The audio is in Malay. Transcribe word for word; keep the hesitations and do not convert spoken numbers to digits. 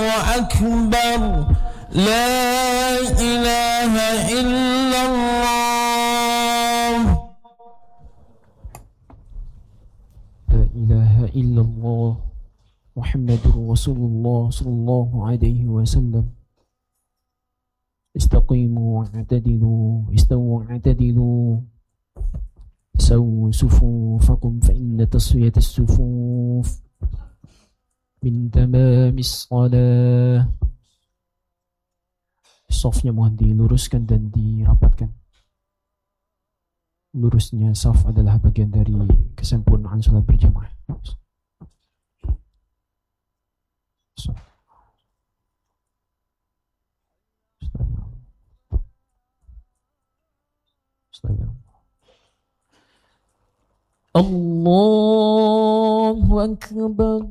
أكبر لا إله إلا الله لا إله إلا الله محمد رسول الله صلى الله عليه وسلم استقيموا واعتدلوا استووا واعتدلوا سووا صفوفكم فإن تسوية الصفوف من تمام الصلاة. Safnya mohon diluruskan dan dirapatkan. Lurusnya saf adalah bagian dari kesempurnaan salat berjamaah. Allahu Akbar.